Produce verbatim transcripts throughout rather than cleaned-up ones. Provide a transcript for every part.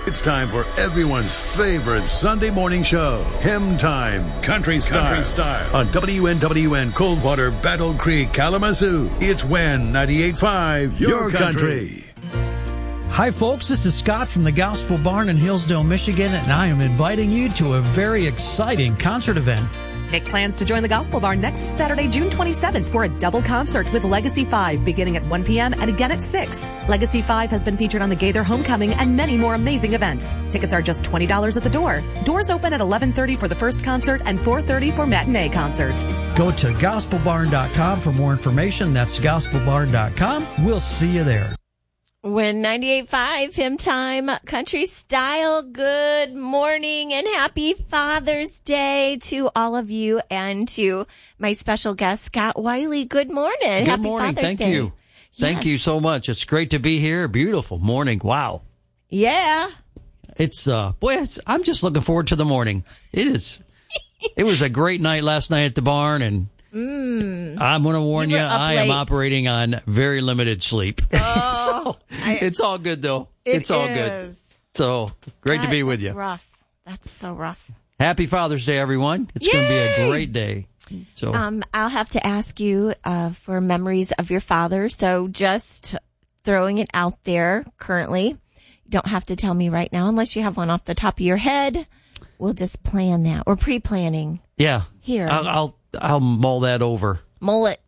It's time for everyone's favorite Sunday morning show, Hymn Time, Country Style, Country Style. On W N W N Coldwater, Battle Creek, Kalamazoo. It's W E N ninety-eight point five, your, your country. country. Hi, folks. This is Scott from the Gospel Barn in Hillsdale, Michigan, and I am inviting you to a very exciting concert event. Make plans to join the Gospel Barn next Saturday, June twenty-seventh for a double concert with Legacy five beginning at one p.m. and again at six. Legacy five has been featured on the Gaither Homecoming and many more amazing events. Tickets are just twenty dollars at the door. Doors open at eleven thirty for the first concert and four thirty for matinee concert. Go to gospel barn dot com for more information. That's gospel barn dot com. We'll see you there. W E N ninety-eight point five, Hymn Time, Country Style. Good morning and happy Father's Day to all of you and to my special guest, Scott Wiley. Good morning. Good happy morning. Father's Thank Day. you. Thank Yes. you so much. It's great to be here. Beautiful morning. Wow. Yeah. It's, uh, boy, it's, I'm just looking forward to the morning. It is. It was a great night last night at the barn, and Mm. I'm going to warn You you, were up I am late. operating on very limited sleep. Oh, so, I- it's all good, though. It it's all good. is. So, great to That- be with that's you. rough. That's so rough. Happy Father's Day, everyone. It's going to be a Yay! great day. So, Um, I'll have to ask you uh, for memories of your father. So just throwing it out there currently. You don't have to tell me right now unless you have one off the top of your head. We'll just plan that. We're pre-planning. yeah. Here. I'll, I'll, I'll mull that over. Mullet.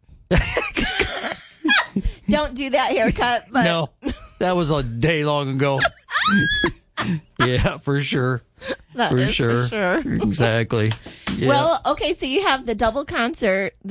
Don't do that haircut. But No, that was a day long ago. Yeah, for sure. that For is sure. For sure. Exactly. Yeah. Well, okay, so you have the double concert